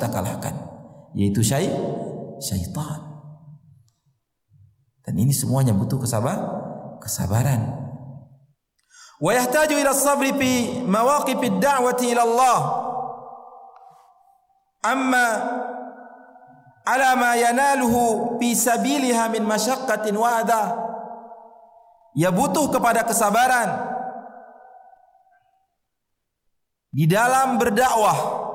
kita kalahkan, yaitu syaitan. Dan ini semuanya butuh kesabaran. Wa yahtaju ila as-sabri fi mawaqif ad-da'wati ila Allah. Amma ala ma yanaluhu fi sabiliha min masyaqqatin wa adha. Ia butuh kepada kesabaran di dalam berdakwah.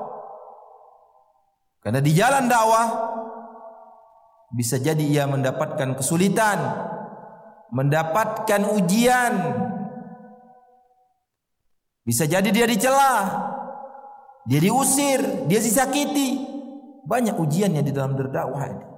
Karena di jalan dakwah bisa jadi ia mendapatkan kesulitan, mendapatkan ujian. Bisa jadi dia dicela, dia diusir, dia disakiti. Banyak ujiannya di dalam berdakwah ini.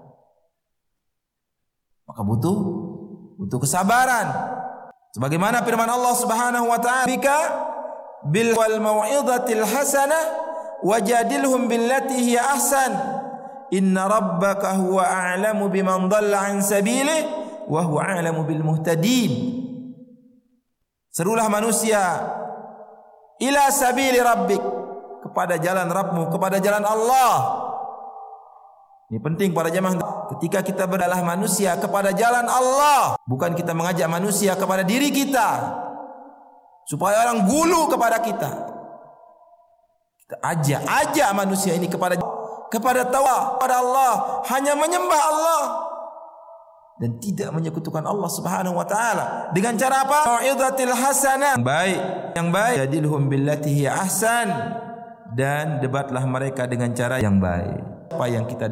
Maka butuh kesabaran. Sebagaimana firman Allah Subhanahu wa ta'ala, "Bika bil wal mau'izatil hasanah wajadilhum billati hiya ahsan. Inna rabbaka huwa a'lamu biman dhalla 'an sabilihi wa huwa a'lamu bil muhtadin." Serulah manusia ila sabili rabbik, kepada jalan Rabbmu, kepada jalan Allah. Ini penting para jemaah. Ketika kita berdalah manusia kepada jalan Allah, bukan kita mengajak manusia kepada diri kita supaya orang gulu kepada kita. Kita ajak manusia ini kepada tauhid, kepada Allah, hanya menyembah Allah dan tidak menyekutukan Allah Subhanahu wa taala. Dengan cara apa? Mau'izatil hasanah, yang baik. Jadilhum billati hiya ahsan, dan debatlah mereka dengan cara yang baik. Apa yang kita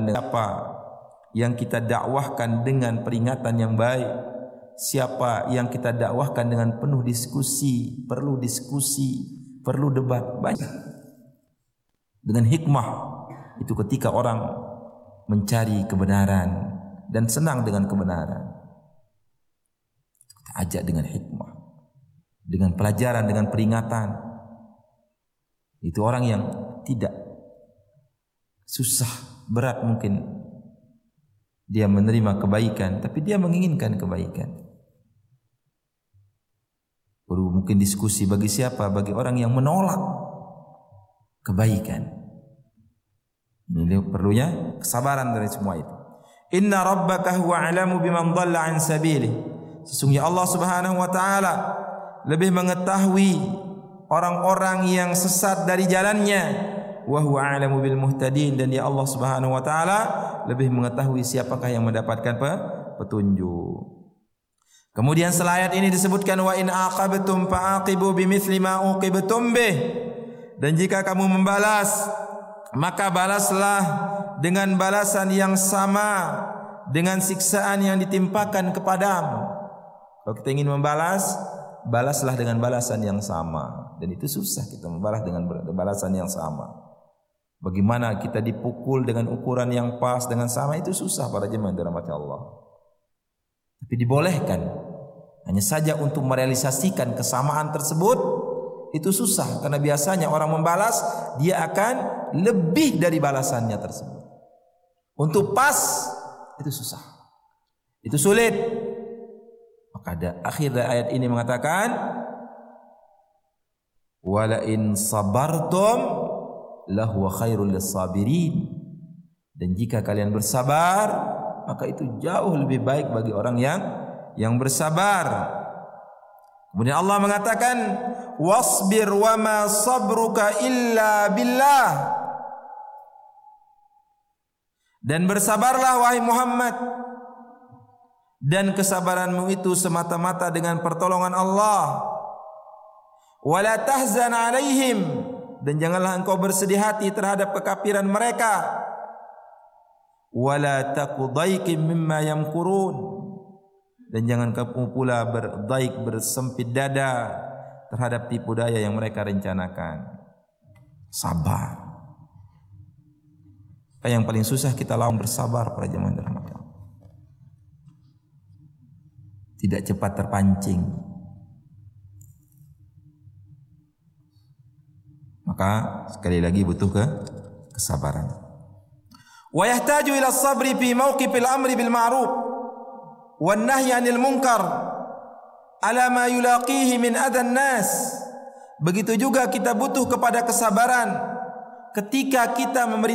dakwahkan dengan peringatan yang baik? Siapa yang kita dakwahkan dengan penuh diskusi, perlu debat banyak. Dengan hikmah, itu ketika orang mencari kebenaran dan senang dengan kebenaran. Kita ajak dengan hikmah, dengan pelajaran, dengan peringatan. Itu orang yang tidak susah, berat mungkin dia menerima kebaikan, tapi dia menginginkan kebaikan. Perlu mungkin diskusi bagi siapa? Bagi orang yang menolak kebaikan. Ini perlunya kesabaran dari semua itu. Inna rabbaka huwa a'lamu biman dhalla 'an sabilihi. Sesungguhnya Allah Subhanahu wa taala lebih mengetahui orang-orang yang sesat dari jalannya. Wa huwa a'lamu bil muhtadin, dan ya Allah Subhanahu wa taala lebih mengetahui siapakah yang mendapatkan petunjuk. Kemudian setelah ayat ini disebutkan wa in aqabtum fa'aqibu bimithli ma uqibtum bih. Dan jika kamu membalas, maka balaslah dengan balasan yang sama dengan siksaan yang ditimpakan kepadamu. Kalau kita ingin membalas, balaslah dengan balasan yang sama. Dan itu susah kita membalas dengan balasan yang sama. Bagaimana kita dipukul dengan ukuran yang pas, dengan sama, itu susah para jemaah dirahmati Allah. Tapi dibolehkan. Hanya saja untuk merealisasikan kesamaan tersebut itu susah, karena biasanya orang membalas dia akan lebih dari balasannya tersebut. Untuk pas itu susah. Itu sulit. Maka akhir dari ayat ini mengatakan wala in sabartum lahu khairul lis-sabirin. Dan jika kalian bersabar, maka itu jauh lebih baik bagi orang yang bersabar. Kemudian Allah mengatakan wasbir wa ma sabruka illa billah. Dan bersabarlah wahai Muhammad, dan kesabaranmu itu semata-mata dengan pertolongan Allah. Wala tahzan alaihim, dan janganlah engkau bersedih hati terhadap kekafiran mereka. Wala taku dhaikim mimma yamkurun, dan jangan kamu pula bersempit dada terhadap tipu daya yang mereka rencanakan. Sabar. Yang paling susah kita lawan bersabar para jemaah dirahmati Allah. Tidak cepat terpancing. Maka sekali lagi butuh kesabaran. Wa yahtaju ila as-sabri fi mawqifil amri bil ma'ruf wan nahyi 'anil munkar ala ma yulaqihi min adan nas. Begitu juga kita butuh kepada kesabaran ketika kita memberi